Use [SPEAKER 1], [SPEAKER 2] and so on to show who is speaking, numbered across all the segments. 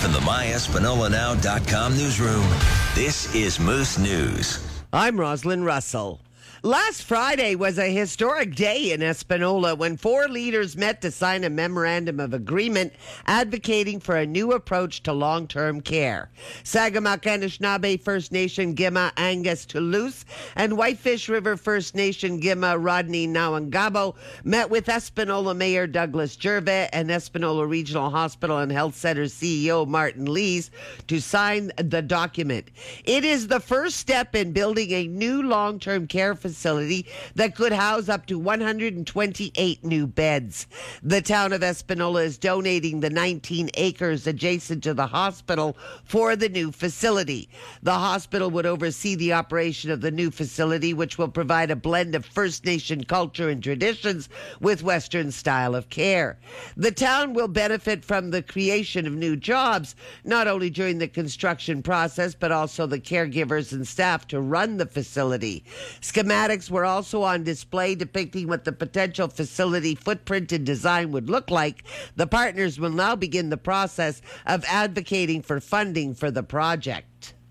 [SPEAKER 1] From the MyEspanolaNow.com newsroom, this is Moose News.
[SPEAKER 2] I'm Rosalind Russell. Last Friday was a historic day in Espanola when 4 leaders met to sign a memorandum of agreement advocating for a new approach to long-term care. Sagamok Anishinaabe First Nation Gima Angus Toulouse and Whitefish River First Nation Gima Rodney Nawangabo met with Espanola Mayor Douglas Gervais and Espanola Regional Hospital and Health Center CEO Martin Lees to sign the document. It is the first step in building a new long-term care facility that could house up to 128 new beds. The town of Espanola is donating the 19 acres adjacent to the hospital for the new facility. The hospital would oversee the operation of the new facility, which will provide a blend of First Nation culture and traditions with Western style of care. The town will benefit from the creation of new jobs, not only during the construction process, but also the caregivers and staff to run the facility. Schematics were also on display depicting what the potential facility footprint and design would look like. The partners will now begin the process of advocating for funding for the project.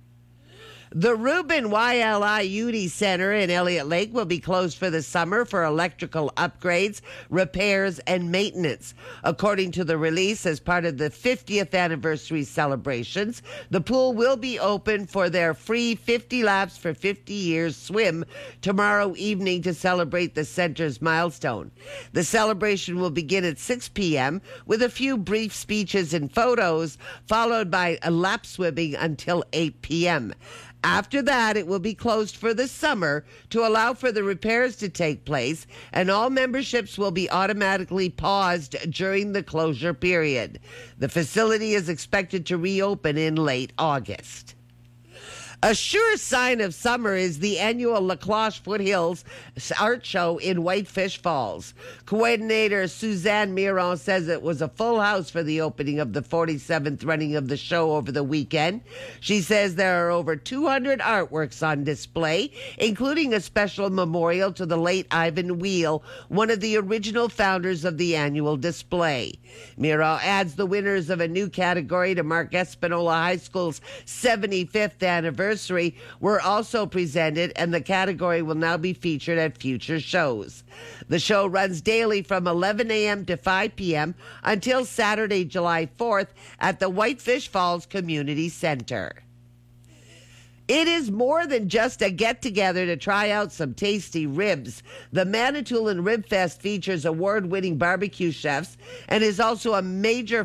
[SPEAKER 2] The Reuben YLI Uni Center in Elliott Lake will be closed for the summer for electrical upgrades, repairs, and maintenance. According to the release, as part of the 50th anniversary celebrations, the pool will be open for their free 50 laps for 50 years swim tomorrow evening to celebrate the center's milestone. The celebration will begin at 6 p.m. with a few brief speeches and photos, followed by a lap swimming until 8 p.m. After that, it will be closed for the summer to allow for the repairs to take place, and all memberships will be automatically paused during the closure period. The facility is expected to reopen in late August. A sure sign of summer is the annual La Cloche Foothills Art Show in Whitefish Falls. Coordinator Suzanne Miron says it was a full house for the opening of the 47th running of the show over the weekend. She says there are over 200 artworks on display, including a special memorial to the late Ivan Wheel, one of the original founders of the annual display. Miron adds the winners of a new category to mark Espanola High School's 75th anniversary were also presented, and the category will now be featured at future shows. The show runs daily from 11 a.m. to 5 p.m. until Saturday, July 4th at the Whitefish Falls Community Center. It is more than just a get-together to try out some tasty ribs. The Manitoulin Rib Fest features award-winning barbecue chefs and is also a major